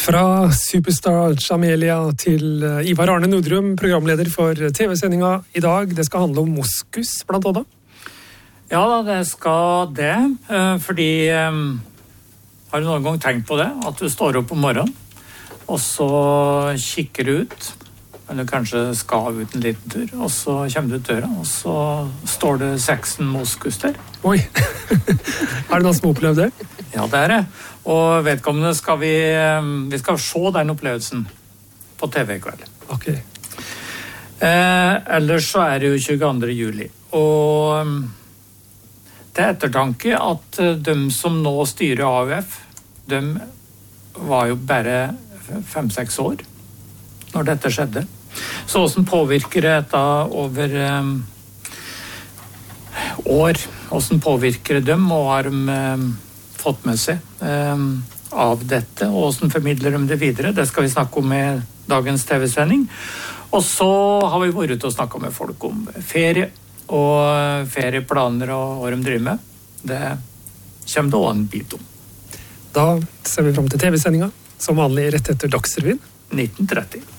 Fra Superstar Chamelia til Ivar Arne Nordrum, programleder for TV-sendinga i dag. Det skal handle om moskus, blant annet. Ja, det skal det. Fordi, har du noen gang tenkt på det? At du står opp om morgenen, og så kikker du ut, eller kanskje skal ut en liten tur, og så kommer du ut døra, og så står det 16 moskus der. Oi, er det noen som har opplevd det? Ja, det er det. Og vedkommende skal vi skal se den opplevelsen på TV i kveld. Ok. Ellers så er det jo 22. juli. Og det er ettertanke at de som nå styrer AUF, de var jo bare 5-6 år når dette skjedde. Så hvordan påvirker dette over år? Hvordan påvirker det dem, og har de fått med seg av dette, og hvordan formidler de det videre? Det skal vi snakke om i dagens TV-sending. Og så har vi vært ute og snakket med folk om ferie, og ferieplaner og hva de driver med. Det kommer det også en bit om. Da ser vi frem til TV-sendinga, som vanlig rett etter Dagsrevyen. 1930.